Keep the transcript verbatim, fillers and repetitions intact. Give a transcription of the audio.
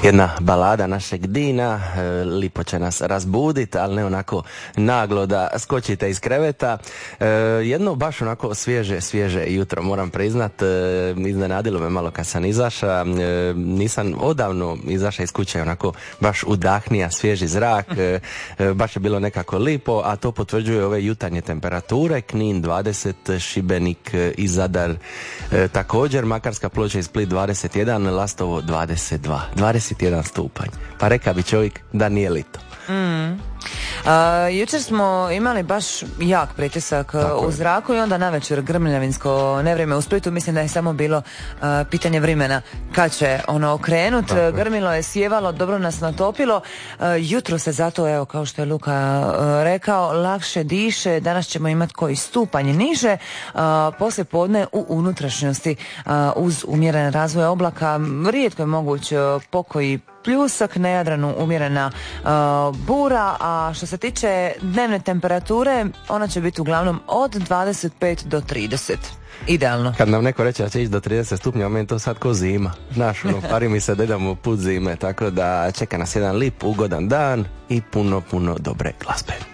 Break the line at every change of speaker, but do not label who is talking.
Jedna balada našeg Dina, e, lipo će nas razbuditi, ali ne onako naglo da skočite iz kreveta. E, jedno baš onako svježe, svježe jutro, moram priznat, e, iznenadilo me malo kad sam izaša, e, nisam odavno izaša iz kuće, onako baš udahnija, svježi zrak, e, e, baš je bilo nekako lipo, a to potvrđuje ove jutarnje temperature, Knin dvadeset, Šibenik i Zadar e, također, Makarska, Ploče i Split dvadeset jedan, Lastovo dvadeset dva, dvadeset jedan stupanj. Pa reka bi čovjek da nije lito.
Mm. Uh, jučer smo imali baš jak pritisak Tako u zraku i onda navečer grmljavinsko nevrijeme u Splitu. Mislim da je samo bilo uh, pitanje vremena kad će ono okrenut. Grmilo je, sjevalo, dobro nas natopilo. Uh, jutro se zato, evo, kao što je Luka uh, rekao, lakše diše. Danas ćemo imati koji stupanj niže. Uh, poslije podne u unutrašnjosti uh, uz umjeren razvoj oblaka rijetko je moguć uh, pokoji pljusak, na Jadranu umjerena uh, bura, a što se tiče dnevne temperature, ona će biti uglavnom od dvadeset pet do trideset. Idealno.
Kad nam neko reče da će ići do trideset stupnja, meni to sad ko zima. Znaš, ono, pari mi se da idemo put zime, tako da čeka nas jedan lip, ugodan dan i puno, puno dobre glazbe.